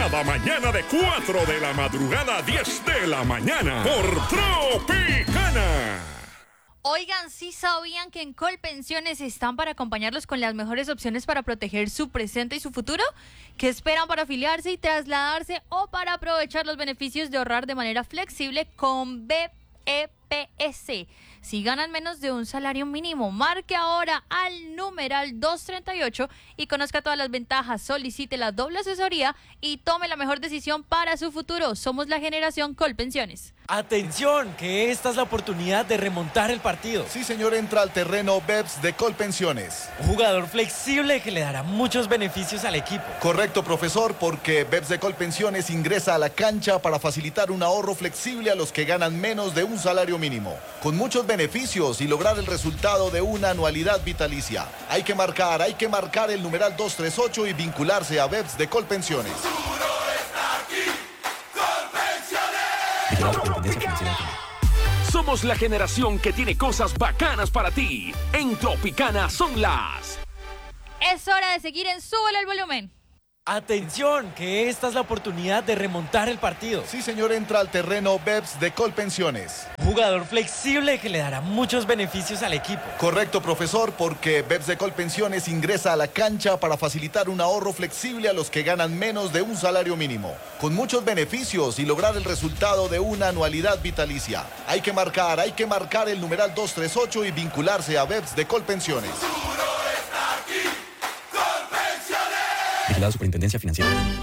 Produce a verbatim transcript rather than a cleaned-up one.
Cada mañana de cuatro de la madrugada a diez de la mañana por Tropicana. Oigan, ¿sí sabían que en Colpensiones están para acompañarlos con las mejores opciones para proteger su presente y su futuro? ¿Qué esperan para afiliarse y trasladarse o para aprovechar los beneficios de ahorrar de manera flexible con B E P S? Si ganan menos de un salario mínimo, marque ahora al numeral doscientos treinta y ocho y conozca todas las ventajas, solicite la doble asesoría y tome la mejor decisión para su futuro. Somos la generación Colpensiones. ¡Atención! Que esta es la oportunidad de remontar el partido. Sí, señor, entra al terreno B E P S de Colpensiones. Un jugador flexible que le dará muchos beneficios al equipo. Correcto, profesor, porque B E P S de Colpensiones ingresa a la cancha para facilitar un ahorro flexible a los que ganan menos de un salario mínimo, con muchos beneficios y lograr el resultado de una anualidad vitalicia. Hay que marcar, hay que marcar el numeral doscientos treinta y ocho y vincularse a B E P S de Colpensiones. Somos la generación que tiene cosas bacanas para ti. En Tropicana son las... Es hora de seguir en Súbele el Volumen. ¡Atención! Que esta es la oportunidad de remontar el partido. Sí, señor, entra al terreno B E P S de Colpensiones. Un jugador flexible que le dará muchos beneficios al equipo. Correcto, profesor, porque B E P S de Colpensiones ingresa a la cancha para facilitar un ahorro flexible a los que ganan menos de un salario mínimo, con muchos beneficios y lograr el resultado de una anualidad vitalicia. Hay que marcar, hay que marcar el numeral doscientos treinta y ocho y vincularse a B E P S de Colpensiones. Vigilado Superintendencia Financiera.